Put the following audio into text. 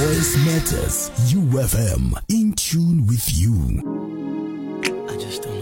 voice matters. UFM, in tune with you. I just don't